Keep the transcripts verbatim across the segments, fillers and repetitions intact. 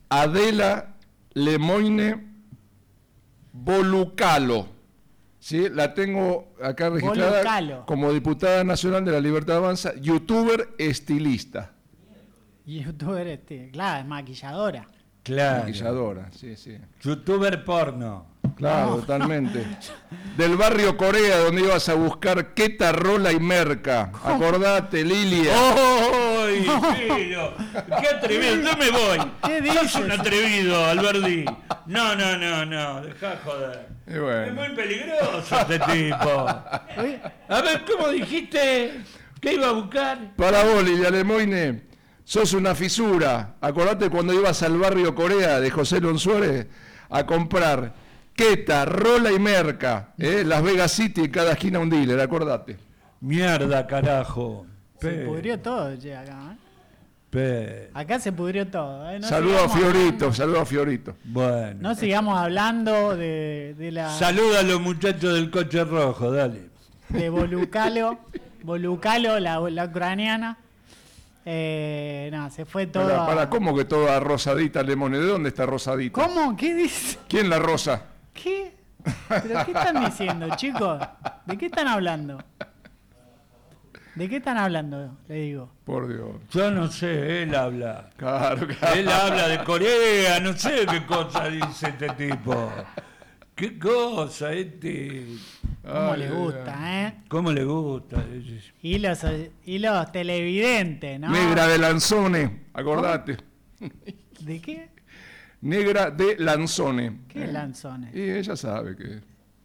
Adela Lemoine Bolucalo. ¿Sí? La tengo acá registrada Bolucalo. Como diputada nacional de la Libertad Avanza, youtuber estilista. Youtuber, este, claro, es maquilladora. Claro. Maquilladora, sí, sí. Youtuber porno. Claro, No. totalmente. Del barrio Corea, donde ibas a buscar queta, rola y merca. Acordate, Lilia. ¡Ay, pero! ¡Qué atrevido! ¡Yo me voy! ¿Qué ¡Sos dices? un atrevido, Alberdi! No, no, no, no. Dejá joder. Y bueno. Es muy peligroso este tipo. Oye, A ver, ¿cómo dijiste que iba a buscar? Para vos, Lilia Lemoine, sos una fisura. Acordate cuando ibas al barrio Corea de José León Suárez a comprar queta, rola y merca. ¿eh? Las Vegas City, en cada esquina un dealer, acordate. Mierda, carajo. se Pe- pudrió todo, che, acá. ¿eh? pe- Acá se pudrió todo. ¿eh? No Saludo a sigamos Fiorito, hablando- saludo a Fiorito. Bueno. No sigamos hablando de, de la Saluda a los muchachos del coche rojo, dale. de Bolucalo, Bolucalo, la, la ucraniana. Eh, no, se fue todo. Para, a- para, ¿cómo que toda rosadita, Lemoine? ¿De dónde está rosadita? ¿Cómo? ¿Qué dice? ¿Quién la rosa? ¿Qué? ¿Pero qué están diciendo, chicos? ¿De qué están hablando? ¿De qué están hablando? Le digo. Por Dios. Yo no sé, él habla. Claro, claro. Él habla de Corea, no sé qué cosa dice este tipo. ¿Qué cosa este? ¿Cómo Ay, le ay, gusta, eh? ¿Cómo le gusta? Y los, y los televidentes, ¿no? Negra de Lanzone, acordate. ¿De qué? Negra de Lanzone. ¿Qué lanzones? Y ella sabe que...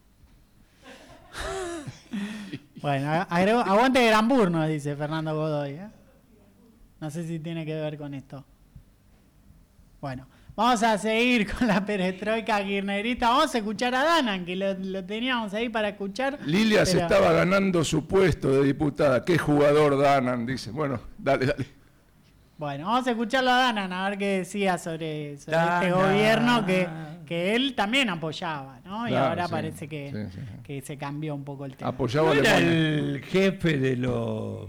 Bueno, agrego- aguante Granbur, nos dice Fernando Godoy. ¿eh? No sé si tiene que ver con esto. Bueno, vamos a seguir con la perestroika kirchnerista. Vamos a escuchar a Danan, que lo, lo teníamos ahí para escuchar. Lilia se pero- estaba ganando su puesto de diputada. Qué jugador Danan, dice. Bueno, dale, dale. Bueno, vamos a escucharlo a Danan, a ver qué decía sobre, sobre este Danan. gobierno que, que él también apoyaba, ¿no? y Claro, ahora sí, parece que, sí, sí, sí. que se cambió un poco el tema. Apoyaba ¿No a era Lemoine. el jefe de los...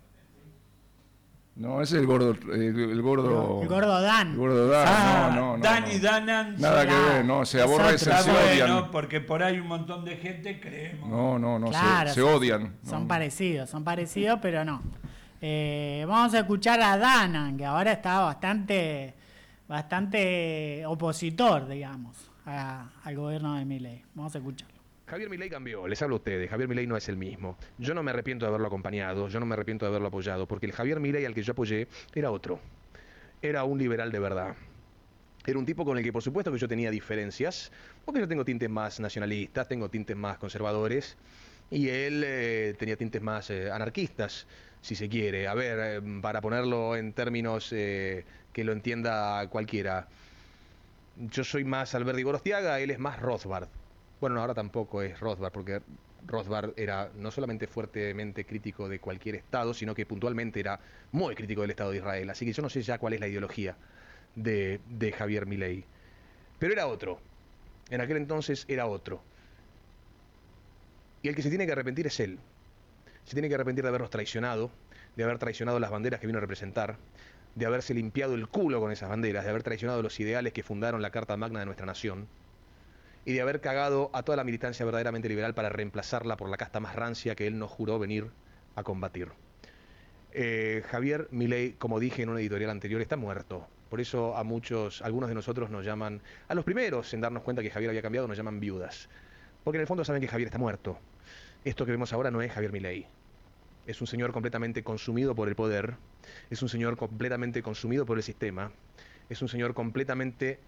No, ese es el gordo. El, el gordo. El gordo Dan. El gordo Dan. Ah, no, no, no. Dan no. y Danan. Nada son- que ver, no. Se es aborrecen, otro. Está se bueno, odian. porque por ahí un montón de gente creemos. No, no, no. Claro, se, se son- odian. Son no. parecidos, son parecidos, pero no. Eh, vamos a escuchar a Danan, que ahora está bastante, bastante opositor, digamos, a- al gobierno de Milei. Vamos a escucharlo. Javier Milei cambió, les hablo a ustedes, Javier Milei no es el mismo. Yo no me arrepiento de haberlo acompañado, yo no me arrepiento de haberlo apoyado, porque el Javier Milei al que yo apoyé era otro. Era un liberal de verdad. Era un tipo con el que por supuesto que yo tenía diferencias, porque yo tengo tintes más nacionalistas, tengo tintes más conservadores, y él eh, tenía tintes más eh, anarquistas, si se quiere. A ver, eh, para ponerlo en términos eh, que lo entienda cualquiera. Yo soy más Alberdi Gorostiaga, él es más Rothbard. Bueno, no, ahora tampoco es Rothbard, porque Rothbard era no solamente fuertemente crítico de cualquier Estado, sino que puntualmente era muy crítico del Estado de Israel. Así que yo no sé ya cuál es la ideología de, de Javier Milei. Pero era otro. En aquel entonces era otro. Y el que se tiene que arrepentir es él. Se tiene que arrepentir de habernos traicionado, de haber traicionado las banderas que vino a representar, de haberse limpiado el culo con esas banderas, de haber traicionado los ideales que fundaron la Carta Magna de nuestra nación, y de haber cagado a toda la militancia verdaderamente liberal para reemplazarla por la casta más rancia que él nos juró venir a combatir. Eh, Javier Milei, como dije en una editorial anterior, está muerto. Por eso a muchos, algunos de nosotros nos llaman, a los primeros en darnos cuenta que Javier había cambiado, nos llaman viudas. Porque en el fondo saben que Javier está muerto. Esto que vemos ahora no es Javier Milei. Es un señor completamente consumido por el poder, es un señor completamente consumido por el sistema, es un señor completamente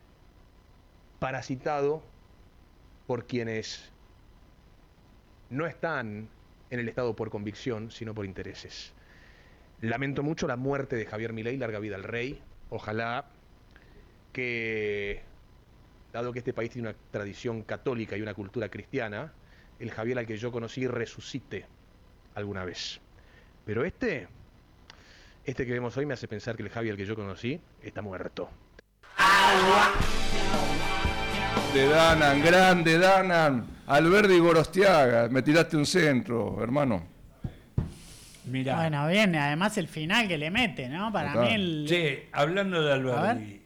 parasitado por quienes no están en el Estado por convicción, sino por intereses. Lamento mucho la muerte de Javier Milei, larga vida al rey. Ojalá que, dado que este país tiene una tradición católica y una cultura cristiana, el Javier al que yo conocí resucite alguna vez. Pero este, este que vemos hoy me hace pensar que el Javier al que yo conocí está muerto. De Danan, grande Danan. Alberdi Gorostiaga, me tiraste un centro, hermano. Mirá. Bueno, bien, además el final que le mete, ¿no? Para Total. mí el... Che, hablando de Alberdi,